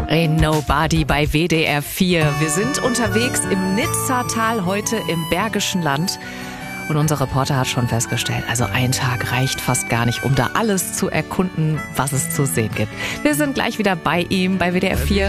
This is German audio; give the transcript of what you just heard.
Ain't Nobody bei WDR 4. Wir sind unterwegs im Nizzatal, heute im Bergischen Land. Und unser Reporter hat schon festgestellt, also ein Tag reicht fast gar nicht, um da alles zu erkunden, was es zu sehen gibt. Wir sind gleich wieder bei ihm bei WDR 4.